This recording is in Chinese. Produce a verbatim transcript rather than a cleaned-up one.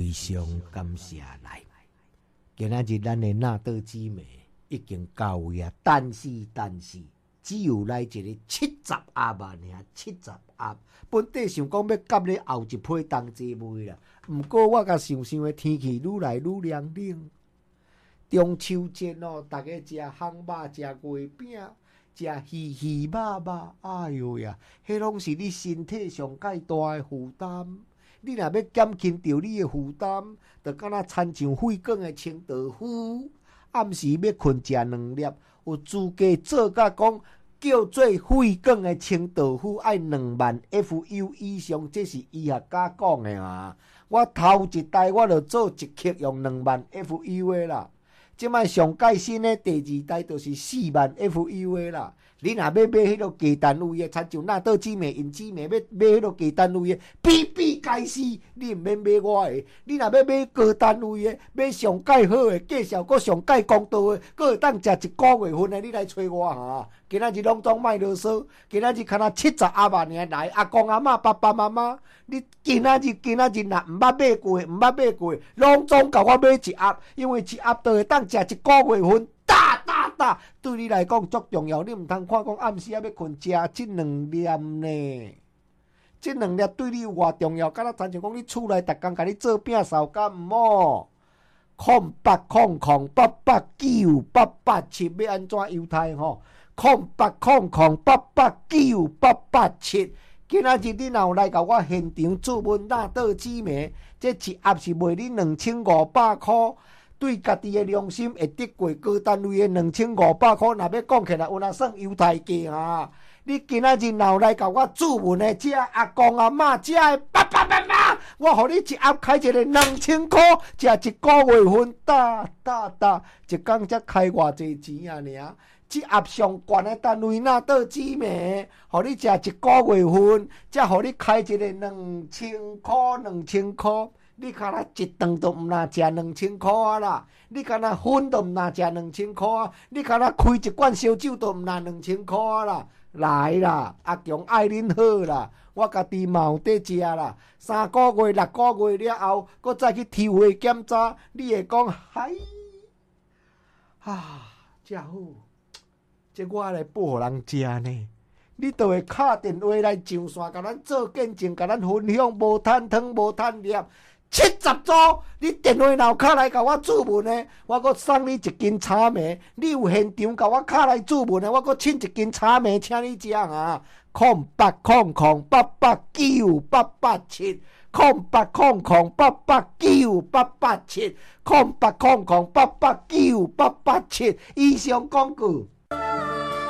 非常感谢来。今仔日咱的纳豆姊妹已经到位啊，但是但是只有来一个七十盒啊，尔七十盒。本地想讲要夹咧后一批当季卖啦，毋过我甲想想的天气愈来愈凉冷。中秋节哦，大家食烘肉、食月饼、食鱼鱼肉肉，哎哟呀，迄拢是你身体上介大的负担。你若要减轻掉你的负担，就敢若亲像血管的清道夫，暗时要困食两粒，有资格做甲讲叫做血管的清道夫，爱两万 F U 以上，这是医学家讲的啊。我头一代我就做一克用两万 F U 的啦，即摆上界新的第二代就是四万 F U 的啦。你若要买迄个低单位的，亲像纳豆姊妹、因姊妹要买迄个低单位的，比比皆是，你毋免买我的。你若要买高单位的，买上介好的，介绍阁上介公道的，阁会当食一个月份的，你来找我哈。今仔日拢总卖啰嗦，今仔日敢若七十阿万尔来，阿公阿嬷、爸爸妈妈，你今仔日今仔日若毋捌买过，毋捌买过，拢总甲我买一盒，因为一盒就会当食一个月份。大大大，对你来讲足重要，你毋通看讲暗时啊要困食即两粒呢。即两粒对你有偌重要？敢若亲像讲你厝内逐工甲你做饼扫干毋好。空八空空八八九八八七，要安怎犹太吼？空八空空八八九八八七。今仔日你若有来甲我现场注文纳豆姊妹，这一盒是卖你两千五百箍。对家己的良心会得过高单位的两千五百块，若要讲起来有哪算犹太价啊？你今仔日若来甲我注文的，这阿公阿嬷，这的爸爸妈妈，我互你一盒开一个两千块，食一个月份，大大大，一工才开偌济钱啊？尔，这盒上悬的单位纳豆姊妹，互你食一个月份，才互你开一个两千块，两千块。你敢若一顿都毋若食两千箍啊啦！你敢若粉都毋若食两千箍啊！你敢若开一罐烧酒都毋若两千箍啊啦！来啦，阿强爱恁好啦，我家己嘛有在食啦。三个月、六个月了后，搁再去抽血检查，你会讲嗨啊，真好！这我来报互人食呢。你就会敲电话来上线，甲咱做见证，甲咱分享，无趁汤无趁粒。七十组，你电话若敲来甲我注文的，我阁送你一斤炒糜。你有现场甲我敲来注文的，我阁请一斤炒糜请你食啊！空八空空八八九八八七，空八空空八八九八八七，空八空空八八九八八七。以上广告。